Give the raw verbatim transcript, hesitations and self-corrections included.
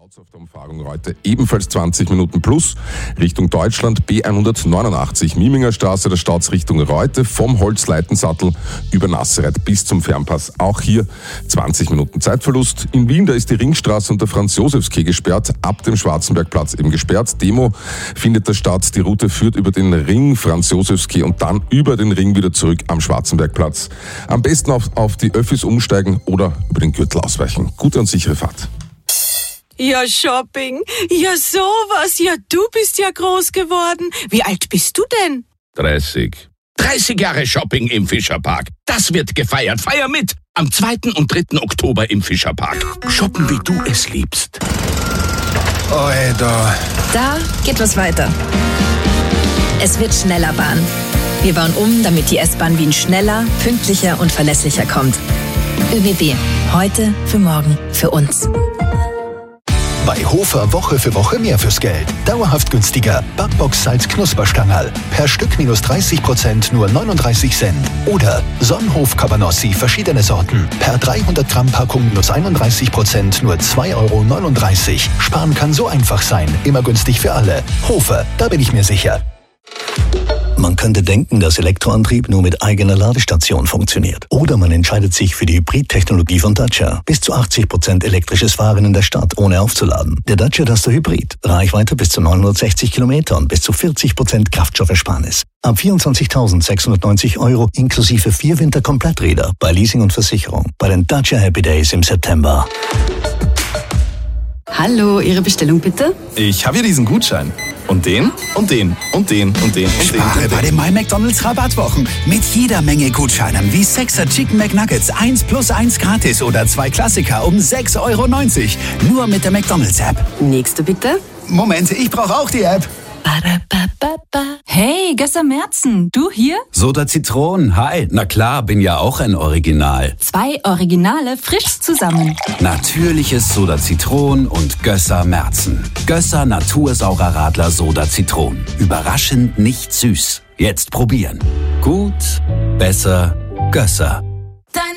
Auf der Umfahrung heute ebenfalls zwanzig Minuten plus Richtung Deutschland, B hundertneunundachtzig, Mieminger Straße, der Staatsrichtung Reute, vom Holzleitensattel über Nasseret bis zum Fernpass. Auch hier zwanzig Minuten Zeitverlust. In Wien, da ist die Ringstraße und der Franz-Josefs-Quai gesperrt, ab dem Schwarzenbergplatz eben gesperrt. Demo findet da statt. Die Route führt über den Ring, Franz-Josefs-Quai und dann über den Ring wieder zurück am Schwarzenbergplatz. Am besten auf, auf die Öffis umsteigen oder über den Gürtel ausweichen. Gute und sichere Fahrt. Ja, Shopping. Ja, sowas. Ja, du bist ja groß geworden. Wie alt bist du denn? dreißig. dreißig Jahre Shopping im Fischerpark. Das wird gefeiert. Feier mit. Am zweiten und dritten Oktober im Fischerpark. Shoppen, wie du es liebst. Oh, ey, da. Da geht was weiter. Es wird schneller Bahn. Wir bauen um, damit die S-Bahn Wien schneller, pünktlicher und verlässlicher kommt. ÖBB. Heute, für morgen, für uns. Bei Hofer Woche für Woche mehr fürs Geld. Dauerhaft günstiger. Backbox Salz Knusperstangerl. Per Stück minus dreißig Prozent nur neununddreißig Cent. Oder Sonnenhof Cabanossi verschiedene Sorten. Per dreihundert Gramm Packung minus einunddreißig Prozent nur zwei Euro neununddreißig. Sparen kann so einfach sein. Immer günstig für alle. Hofer, da bin ich mir sicher. Man könnte denken, dass Elektroantrieb nur mit eigener Ladestation funktioniert. Oder man entscheidet sich für die Hybrid-Technologie von Dacia. Bis zu achtzig Prozent elektrisches Fahren in der Stadt, ohne aufzuladen. Der Dacia Duster Hybrid. Reichweite bis zu neunhundertsechzig Kilometer und bis zu vierzig Prozent Kraftstoffersparnis. Ab vierundzwanzigtausendsechshundertneunzig Euro inklusive vier Winter-Kompletträder bei Leasing und Versicherung. Bei den Dacia Happy Days im September. Hallo, Ihre Bestellung bitte? Ich habe hier diesen Gutschein. Und den, und den, und den, und den, und Spare den. bei den My McDonald's Rabattwochen. Mit jeder Menge Gutscheinen wie Sechser Chicken McNuggets eins plus eins gratis oder zwei Klassiker um sechs Euro neunzig. Nur mit der McDonald's App. Nächste bitte. Moment, ich brauche auch die App. Hey, Gösser Merzen, du hier? Soda Zitronen, hi. Na klar, bin ja auch ein Original. Zwei Originale frisch zusammen. Natürliches Soda Zitronen und Gösser Merzen. Gösser Natursaurer Radler Soda Zitronen. Überraschend nicht süß. Jetzt probieren. Gut, besser, Gösser.